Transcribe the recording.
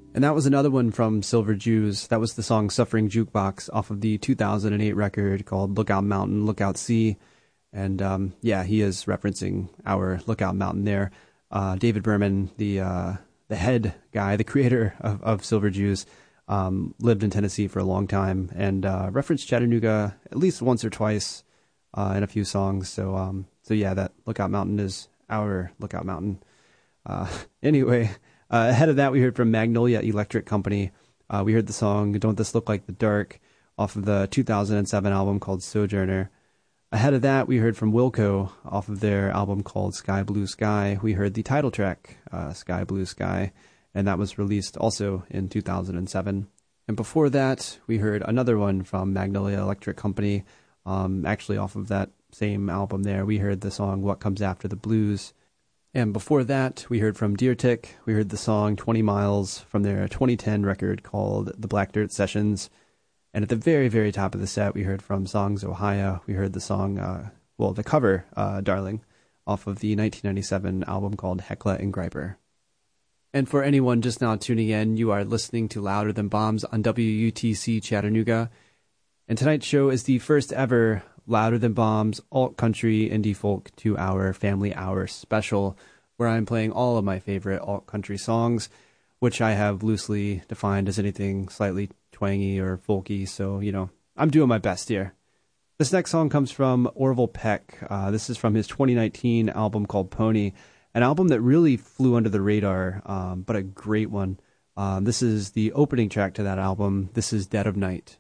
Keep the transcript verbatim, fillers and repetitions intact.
And that was another one from Silver Jews. That was the song Suffering Jukebox off of the two thousand eight record called Lookout Mountain, Lookout Sea. And um, yeah, he is referencing our Lookout Mountain there. Uh, David Berman, the uh, the head guy, the creator of, of Silver Jews, um, lived in Tennessee for a long time and uh, referenced Chattanooga at least once or twice uh, in a few songs. So, um, so yeah, that Lookout Mountain is our Lookout Mountain. Uh, anyway... Uh, ahead of that, we heard from Magnolia Electric Company. Uh, we heard the song Don't This Look Like the Dark off of the two thousand seven album called Sojourner. Ahead of that, we heard from Wilco off of their album called Sky Blue Sky. We heard the title track, uh, Sky Blue Sky, and that was released also in two thousand seven. And before that, we heard another one from Magnolia Electric Company, um, actually off of that same album there. We heard the song What Comes After the Blues. And before that, we heard from Deer Tick. We heard the song twenty miles from their twenty ten record called The Black Dirt Sessions. And at the very, very top of the set, we heard from Songs Ohio. We heard the song, uh, well, the cover, uh, Darling, off of the nineteen ninety-seven album called Heckla and Greiper. And for anyone just now tuning in, you are listening to Louder Than Bombs on W U T C Chattanooga. And tonight's show is the first ever Louder Than Bombs alt country indie folk two hour family hour special, where I'm playing all of my favorite alt country songs, which I have loosely defined as anything slightly twangy or folky. So, you know, I'm doing my best here. This next song comes from Orville Peck. Uh, this is from his twenty nineteen album called Pony, an album that really flew under the radar, um, but a great one. Um, this is the opening track to that album. This is Dead of Night.